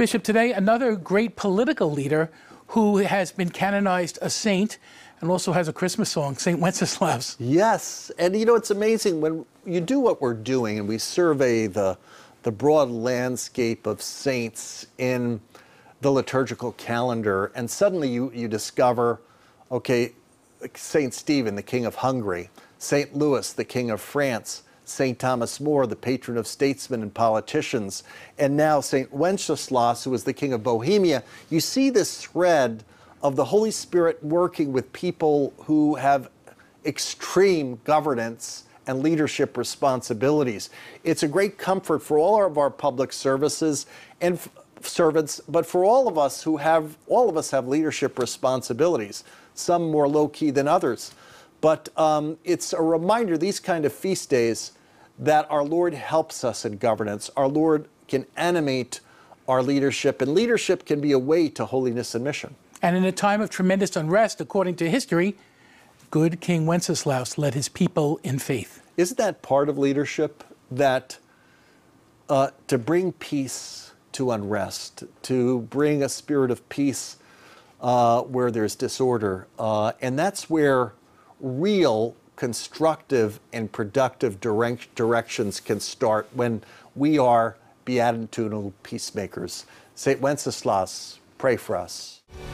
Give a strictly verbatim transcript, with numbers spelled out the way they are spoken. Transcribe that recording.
Bishop, today another great political leader who has been canonized a saint and also has a Christmas song, Saint Wenceslas. Yes, and you know, it's amazing when you do what we're doing and we survey the, the broad landscape of saints in the liturgical calendar, and suddenly you, you discover, okay, Saint Stephen, the King of Hungary, Saint Louis, the King of France, Saint Thomas More, the patron of statesmen and politicians, and now Saint Wenceslas, who was the King of Bohemia. You see this thread of the Holy Spirit working with people who have extreme governance and leadership responsibilities. It's a great comfort for all of our public services and servants, but for all of us who have, all of us have leadership responsibilities, some more low-key than others. But um, it's a reminder, these kind of feast days, that our Lord helps us in governance. Our Lord can animate our leadership, and leadership can be a way to holiness and mission. And in a time of tremendous unrest, according to history, good King Wenceslas led his people in faith. Isn't that part of leadership? That uh, to bring peace to unrest, to bring a spirit of peace uh, where there's disorder. Uh, and that's where real constructive and productive direct directions can start, when we are beatitudinal peacemakers. Saint Wenceslas, pray for us.